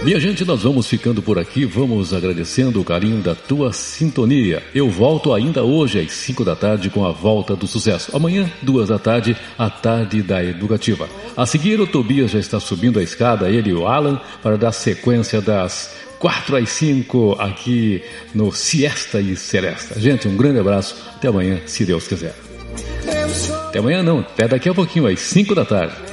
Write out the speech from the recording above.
Minha gente, nós vamos ficando por aqui, vamos agradecendo o carinho da tua sintonia. Eu volto ainda hoje às 5 da tarde com a Volta do Sucesso. Amanhã, 2 da tarde, a Tarde da Educativa. A seguir, o Tobias já está subindo a escada, ele e o Alan, para dar sequência das 4 às 5 aqui no Siesta e Seresta. Gente, um grande abraço, até amanhã, se Deus quiser. Até amanhã não, até daqui a pouquinho, às 5 da tarde.